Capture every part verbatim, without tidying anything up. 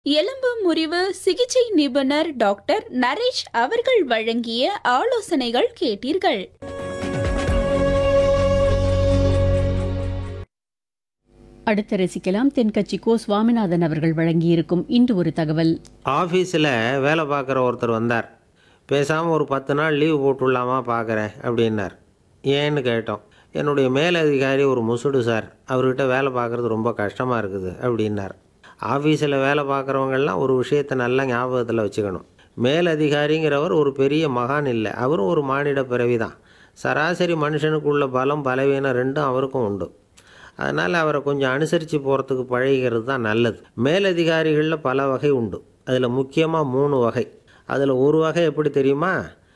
எலும்பு முறிவு சிகிச்சை நிபுணர் டாக்டர் நரேஷ் அவர்கள் வழங்கிய ஆலோசனைகள் கேட்டீர்கள். அடுத்து ரசிக்கலாம் தென்கட்சி கோ சுவாமிநாதன் அவர்கள் வழங்கியிருக்கும் இன்று ஒரு தகவல். ஆஃபீஸில் வேலை பார்க்குற ஒருத்தர் வந்தார். பேசாமல் ஒரு பத்து நாள் லீவு போட்டுடலாமா பார்க்குறேன் அப்படின்னார். ஏன்னு கேட்டோம். என்னுடைய மேலதிகாரி ஒரு முசுடு சார், அவர்கிட்ட வேலை பார்க்குறது ரொம்ப கஷ்டமாக இருக்குது அப்படின்னார். ஆஃபீஸில் வேலை பார்க்குறவங்கெல்லாம் ஒரு விஷயத்தை நல்லா ஞாபகத்தில் வச்சுக்கணும். மேலதிகாரிங்கிறவர் ஒரு பெரிய மகான் இல்லை, அவரும் ஒரு மானிட பிறவி தான். சராசரி மனுஷனுக்குள்ள பலம் பலவீனம் ரெண்டும் அவருக்கும் உண்டு. அதனால் அவரை கொஞ்சம் அனுசரித்து போகிறதுக்கு பழகிறது தான் நல்லது. மேலதிகாரிகளில் பல வகை உண்டு. அதில் முக்கியமாக மூணு வகை. அதில் ஒரு வகை எப்படி தெரியுமா?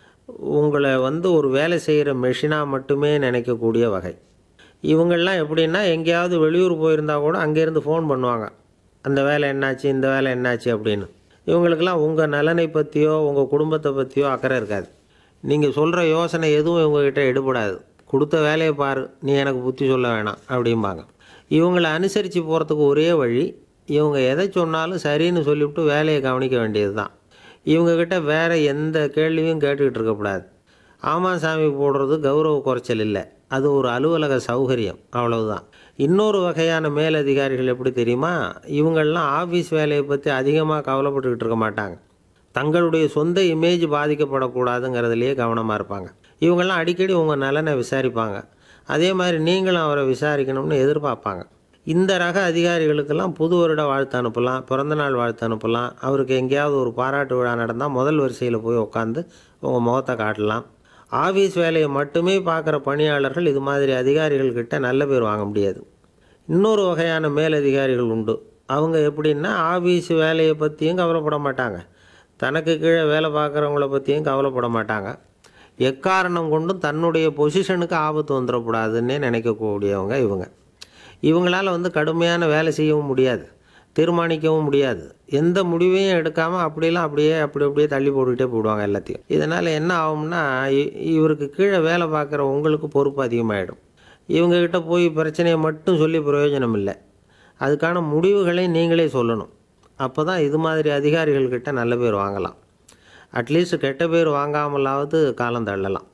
உங்களை வந்து ஒரு வேலை செய்கிற மெஷினாக மட்டுமே நினைக்கக்கூடிய வகை. இவங்கள்லாம் எப்படின்னா, எங்கேயாவது வெளியூர் போயிருந்தால் கூட அங்கேருந்து ஃபோன் பண்ணுவாங்க, அந்த வேலை என்னாச்சு, இந்த வேலை என்னாச்சு அப்படின்னு. இவங்களுக்கெல்லாம் உங்கள் நலனை பற்றியோ உங்கள் குடும்பத்தை பற்றியோ அக்கறை இருக்காது. நீங்கள் சொல்கிற யோசனை எதுவும் இவங்ககிட்ட எடுபடாது. கொடுத்த வேலையை பாரு, நீ எனக்கு புத்தி சொல்ல வேணாம் அப்படிம்பாங்க. இவங்களை அனுசரித்து போகிறதுக்கு ஒரே வழி, இவங்க எதை சொன்னாலும் சரின்னு சொல்லிவிட்டு வேலையை கவனிக்க வேண்டியது தான். இவங்கக்கிட்ட வேறு எந்த கேள்வியும் கேட்டுக்கிட்டு இருக்கக்கூடாது. ஆமாம் சாமி போடுறது கௌரவ குறைச்சல் இல்லை, அது ஒரு அலுவலக சௌகரியம், அவ்வளவுதான். இன்னொரு வகையான மேலதிகாரிகள் எப்படி தெரியுமா? இவங்கள்லாம் ஆஃபீஸ் வேலையை பற்றி அதிகமாக கவலைப்பட்டுக்கிட்டு இருக்க மாட்டாங்க. தங்களுடைய சொந்த இமேஜ் பாதிக்கப்படக்கூடாதுங்கிறதுலையே கவனமாக இருப்பாங்க. இவங்கெல்லாம் அடிக்கடி உங்கள் நலனை விசாரிப்பாங்க. அதே மாதிரி நீங்களும் அவரை விசாரிக்கணும்னு எதிர்பார்ப்பாங்க. இந்த ரக அதிகாரிகளுக்கெல்லாம் புது வருட வாழ்த்து அனுப்பலாம், பிறந்தநாள் வாழ்த்து அனுப்பலாம். அவருக்கு எங்கேயாவது ஒரு பாராட்டு விழா நடந்தால் முதல் வரிசையில் போய் உட்காந்து உங்கள் முகத்தை காட்டலாம். ஆஃபீஸ் வேலையை மட்டுமே பார்க்குற பணியாளர்கள் இது மாதிரி அதிகாரிகள்கிட்ட நல்ல பேர் வாங்க முடியாது. இன்னொரு வகையான மேலதிகாரிகள் உண்டு. அவங்க எப்படின்னா, ஆஃபீஸ் வேலையை பற்றியும் கவலைப்பட மாட்டாங்க, தனக்கு கீழே வேலை பார்க்குறவங்கள பற்றியும் கவலைப்பட மாட்டாங்க. எக்காரணம் கொண்டும் தன்னுடைய பொசிஷனுக்கு ஆபத்து வந்துடக்கூடாதுன்னே நினைக்கக்கூடியவங்க இவங்க. இவங்களால் வந்து கடுமையான வேலை செய்யவும் முடியாது, தீர்மானிக்கவும் முடியாது. எந்த முடிவையும் எடுக்காமல் அப்படிலாம் அப்படியே அப்படி அப்படியே தள்ளி போட்டுக்கிட்டே போடுவாங்க எல்லாத்தையும். இதனால் என்ன ஆகும்னா, இவருக்கு கீழே வேலை பார்க்குற உங்களுக்கு பொறுப்பு அதிகமாகிடும். இவங்கக்கிட்ட போய் பிரச்சனையை மட்டும் சொல்லி பிரயோஜனம் இல்லை, அதுக்கான முடிவுகளை நீங்களே சொல்லணும். அப்போ தான் இது மாதிரி அதிகாரிகள்கிட்ட நல்ல பேர் வாங்கலாம். அட்லீஸ்ட் கெட்ட பேர் வாங்காமலாவது காலம் தள்ளலாம்.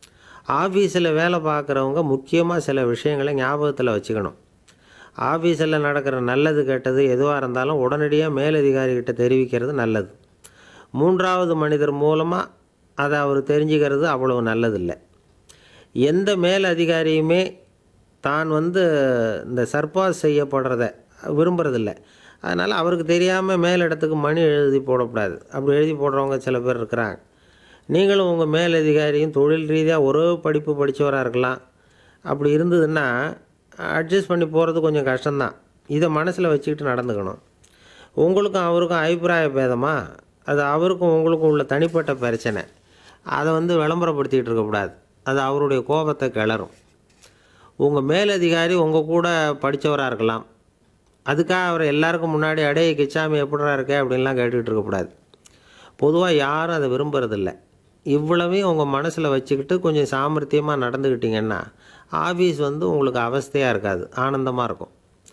ஆஃபீஸில் வேலை பார்க்குறவங்க முக்கியமாக சில விஷயங்களை ஞாபகத்தில் வச்சுக்கணும். ஆஃபீஸில் நடக்கிற நல்லது கெட்டது எதுவாக இருந்தாலும் உடனடியாக மேலதிகாரிகிட்ட தெரிவிக்கிறது நல்லது. மூன்றாவது மனிதர் மூலமாக அதை அவர் தெரிஞ்சுக்கிறது அவ்வளவு நல்லதில்லை. எந்த மேலதிகாரியுமே தான் வந்து இந்த சர்பாஸ் செய்யப்படுறத விரும்புகிறதில்ல. அதனால் அவருக்கு தெரியாமல் மேலிடத்துக்கு மணி எழுதி போடக்கூடாது. அப்படி எழுதி போடுறவங்க சில பேர் இருக்கிறாங்க. நீங்களும் உங்கள் மேலதிகாரியும் தொழில் ரீதியாக ஒரே படிப்பு படித்தவராக இருக்கலாம். அப்படி இருந்ததுன்னா அட்ஜஸ்ட் பண்ணி போகிறது கொஞ்சம் கஷ்டம்தான். இதை மனசில் வச்சுக்கிட்டு நடந்துக்கணும். உங்களுக்கும் அவருக்கும் அபிப்பிராய பேதமா, அது அவருக்கும் உங்களுக்கும் உள்ள தனிப்பட்ட பிரச்சனை, அதை வந்து விளம்பரப்படுத்திக்கிட்டு இருக்கக்கூடாது. அது அவருடைய கோபத்தை கிளறும். உங்கள் மேலதிகாரி உங்கள் கூட படித்தவராக இருக்கலாம், அதுக்காக அவர் எல்லாருக்கும் முன்னாடி அடைய கிச்சாமி எப்படிறா இருக்கே அப்படின்லாம் கேட்டுக்கிட்டு இருக்கக்கூடாது. பொதுவாக யாரும் அதை விரும்புறதில்லை. இவ்வளவையும் உங்கள் மனசில் வச்சுக்கிட்டு கொஞ்சம் சாமர்த்தியமாக நடந்துக்கிட்டிங்கன்னா ஆஃபீஸ் வந்து உங்களுக்கு அவஸ்தையாக இருக்காது, ஆனந்தமாக இருக்கும்.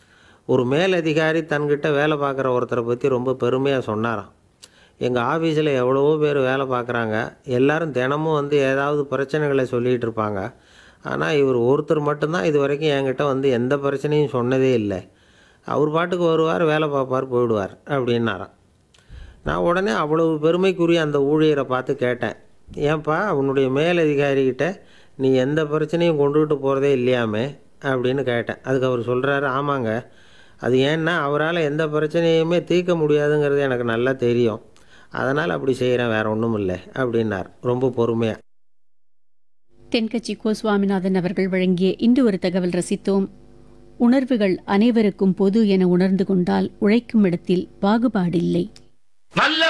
ஒரு மேலதிகாரி தன்கிட்ட வேலை பார்க்குற ஒருத்தரை பற்றி ரொம்ப பெருமையாக சொன்னாராம். எங்கள் ஆஃபீஸில் எவ்வளவோ பேர் வேலை பார்க்குறாங்க, எல்லோரும் தினமும் வந்து ஏதாவது பிரச்சனைகளை சொல்லிகிட்டு இருப்பாங்க. ஆனால் இவர் ஒருத்தர் மட்டும்தான் இது வரைக்கும் என்கிட்ட வந்து எந்த பிரச்சனையும் சொன்னதே இல்லை. அவர் பாட்டுக்கு வருவார், வேலை பார்ப்பார், போயிடுவார் அப்படின்னாராம். நான் உடனே அவ்வளவு பெருமைக்குரிய அந்த ஊழியரை பார்த்து கேட்டேன், ஏன்பா உன்னுடைய மேலதிகாரிகிட்ட நீ எந்த பிரச்சனையும் கொண்டுகிட்டு போகிறதே இல்லையாமே அப்படின்னு கேட்டேன். அதுக்கு அவர் சொல்கிறாரு, ஆமாங்க, அது ஏன்னா அவரால் எந்த பிரச்சனையுமே தீர்க்க முடியாதுங்கிறது எனக்கு நல்லா தெரியும், அதனால் அப்படி செய்கிறேன், வேறு ஒன்றும் இல்லை அப்படின்னார் ரொம்ப பொறுமையாக. தென்கட்சி கோ சுவாமிநாதன் அவர்கள் வழங்கிய இன்று ஒரு தகவல் ரசித்தோம். உணர்வுகள் அனைவருக்கும் பொது என உணர்ந்து கொண்டால் உழைக்கும் இடத்தில் பாகுபாடில்லை. நல்ல